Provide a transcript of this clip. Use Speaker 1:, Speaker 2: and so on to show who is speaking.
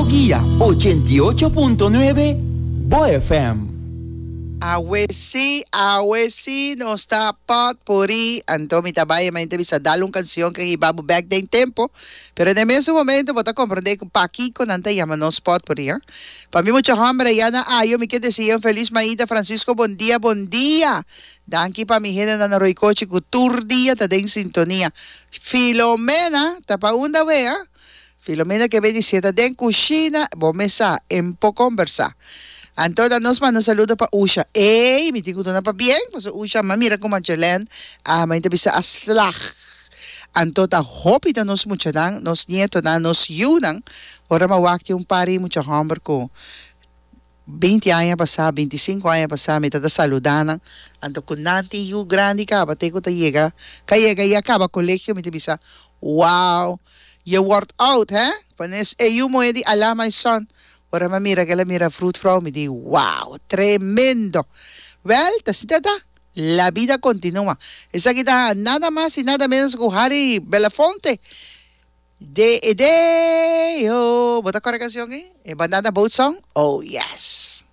Speaker 1: Guía 88.9 Bo FM.
Speaker 2: Awesi nos tapat puri anto mitabaya may intervista dalong kansyon kay ibabo back day tempo pero na mesmo momento bota comprende kung paki ko nanta yaman no spot puri ha pami mo chambre yana ayo mi que decía feliz maida Francisco bon dia danki pamihena na naroy coche kutur dia tadeng sintonía Filomena tapaunda wea Filomena que ve diciendo den cucina bomesa en po conversa. Antoda nos manda saludo pa Usha. Ey, mi tico na pa bien. Pues Usha mamira como Anchelen. May bisa aslach. Antota hopita nos mucha dan, nos nieto na, nos yunang. Ora mawakti yung pari mucha hamber ko. 20 años pasada, 25 años pasada, me tata saludana. Anto kun nanti yu grande ka, bate ko ta llega. Kaya acaba colegio, mi bisa. Wow. You worked out, eh? Panes, you mo edi ala my son. Ora mamira que la mira fruit frau me di wow, tremendo. Well, tasita la vida continúa. Esa kita nada más y nada menos que Harry Belafonte. Bota corrección, eh? Bandana boat song? Oh, yes.